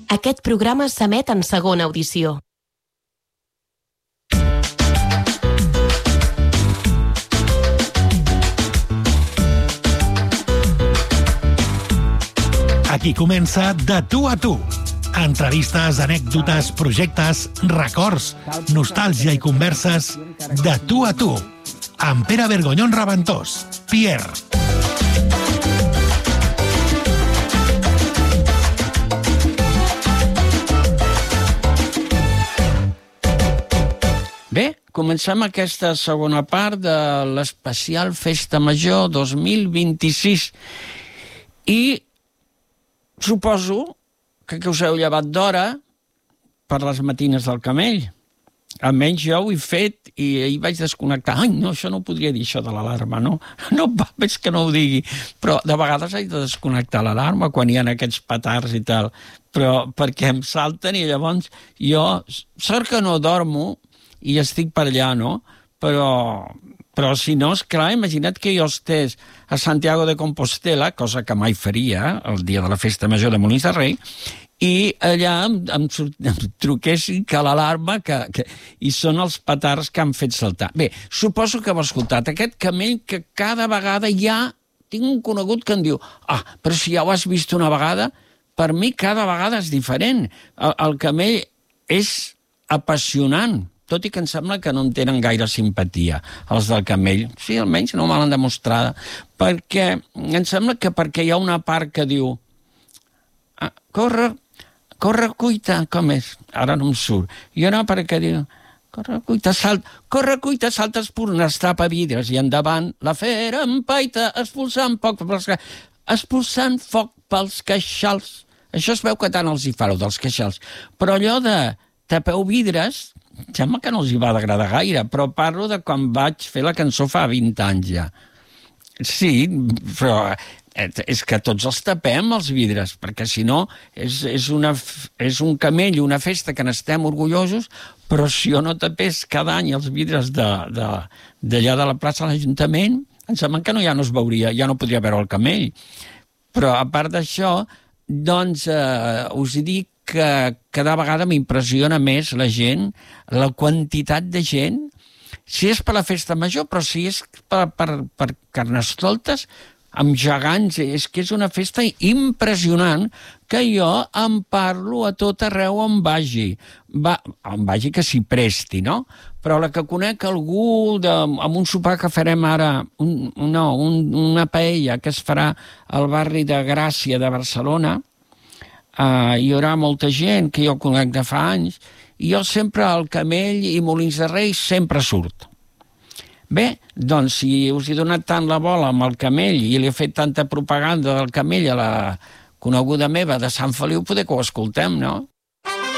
Aquest programa s'emet en segona audició. Aquí comença De tu a tu. Entrevistes, anècdotes, projectes, records, nostàlgia i converses de tu a tu. Amb Pere Vergonyón Raventós, Pierre. Bé, comencem aquesta segona part de l'especial Festa Major 2026 i suposo que us heu llevat d'hora per les matines del Camell. Almenys jo ho he fet i ahir vaig desconnectar. Ai, no, això no ho podria dir, això de l'alarma, no? No, veig que no ho digui. Però de vegades haig de desconnectar l'alarma quan hi ha aquests petards i tal. Però perquè em salten i llavors jo, sort que no dormo i estic per allà, no? Però si no, esclar, imagina't que jo estés a Santiago de Compostela, cosa que mai faria el dia de la Festa Major de Molins de Rei, i allà em truquessin que l'alarma i són els petards que han fet saltar. Bé, suposo que heu escoltat aquest camell que cada vegada ja tinc un conegut que em diu però si ja ho has vist una vegada, per mi cada vegada és diferent. El camell és apassionant, tot i que em sembla que no en tenen gaire simpatia, els del camell. Sí, almenys no me l'han demostrada. Perquè em sembla que perquè hi ha una part que diu corre, cuita, com és? Ara no em surt. I una part que diu corre, cuita, salta, espurna, estrapa vidres, i endavant la fera empaita, expulsant foc pels queixals. Això es veu que tant els hi fareu, dels queixals. Però allò de tapeu vidres, sembla que no els hi va agradar gaire, però parlo de quan vaig fer la cançó fa 20 anys ja. Sí, però és que tots els tapem, els vidres, perquè si no és un camell, una festa que n'estem orgullosos, però si jo no tapés cada any els vidres d'allà de la plaça de l'Ajuntament, em sembla que ja no es veuria, ja no podria veure el camell. Però a part d'això, doncs us dic que cada vegada m'impressiona més la gent, la quantitat de gent, si és per la Festa Major, però si és per Carnestoltes, amb gegants, és que és una festa impressionant que jo en parlo a tot arreu on vagi. On vagi que s'hi presti, no? Però la que conec algú amb un sopar que farem ara, una paella que es farà al barri de Gràcia de Barcelona, hi haurà molta gent que jo conec de fa anys, i jo sempre al Camell i Molins de Rei sempre surt. Bé, doncs, si us he donat tant la bola amb el Camell i li he fet tanta propaganda del Camell a la coneguda meva de Sant Feliu, poder que ho escoltem, no?